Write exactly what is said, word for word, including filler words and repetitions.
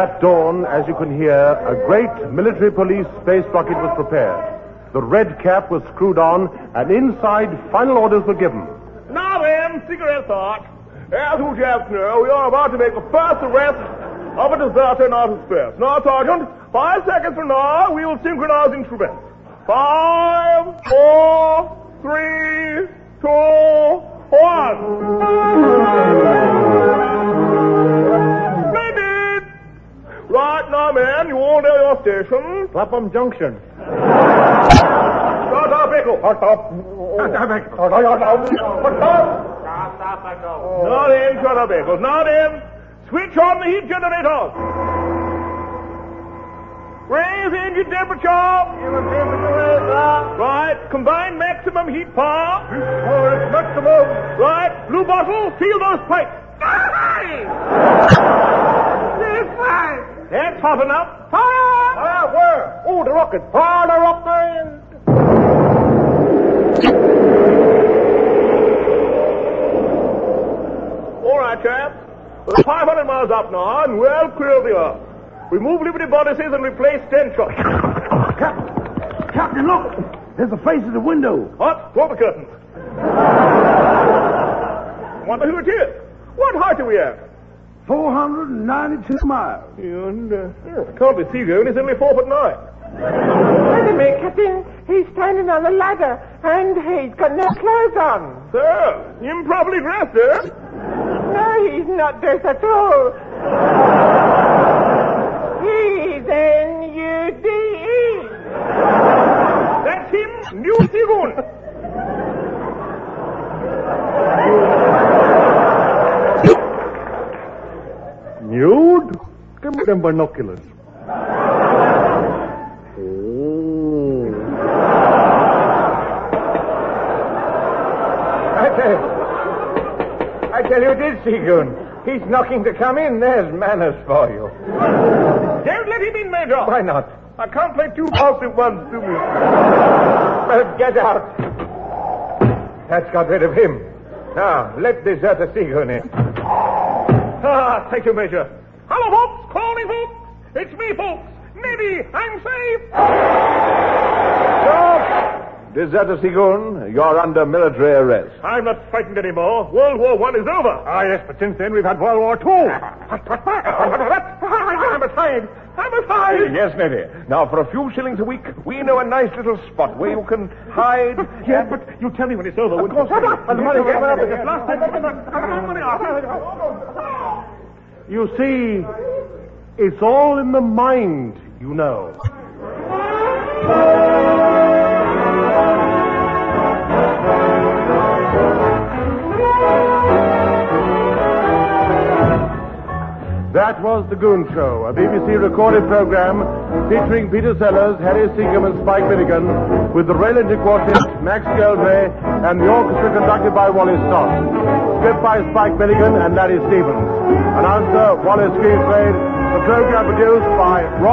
At dawn, as you can hear, a great military police space rocket was prepared. The red cap was screwed on, and inside, final orders were given. Now then, cigarette thought. As you just know, we are about to make the first arrest of a deserter in outer space. Now, Sergeant, five seconds from now, we will synchronize instruments. Five, four, three, two, one. Splendid! Right now, men, you all know your station. Clapham Junction. Start up, Echo. Start up. Start up, Echo. Start up. Start up. Now then, shut up, Echo. Now then, switch on the heat generators. Raise engine temperature. Right, combined maximum heat power. Maximum. Right, blue bottle, seal those pipes. That's hot enough. Fire! Ah, where? Oh, the rocket. Fire the rocket. All right, chaps. We're five hundred miles up now and well clear of the earth. Remove Liberty bodices and replace ten shots. Captain, Captain, look! There's a face at the window. What? Draw the curtains. Wonder who it is. What height are we at? four hundred ninety-two miles. And, uh, oh, can't be Seagoon. He's only four foot nine. Wait a minute, Captain. He's standing on the ladder, and he's got no clothes on. Sir, improperly dressed, eh? No, he's not dressed at all. He's N U D E. That's him, New Seagoon. Nude? Give me them binoculars. I tell, I tell you, it is Seagoon. He's knocking to come in. There's manners for you. Don't let him in, Major. Why not? I can't play two balls at once, do we? Well, get out. That's got rid of him. Now, let deserter Seagoon in. Ah, thank you, Major. Hello, folks. Call me, folks. It's me, folks. Neddy, I'm safe. Stop! Deserter Seagoon, you're under military arrest. I'm not frightened anymore. World War One is over. Ah, yes, but since then we've had World War Two. I'm aside. I'm aside. Yes, Neddy. Now, for a few shillings a week, we know a nice little spot where you can hide. Yes, but you tell me when it's over. Of course. And the money gets up. It's last time. You see, it's all in the mind, you know. That was The Goon Show, a B B C recorded program featuring Peter Sellers, Harry Seacombe, and Spike Milligan, with the Raylington Quartet, Max Geldray, and the orchestra conducted by Wallace Stott. Script by Spike Milligan and Larry Stevens. Announcer Wallace Greenslade. The program produced by Roy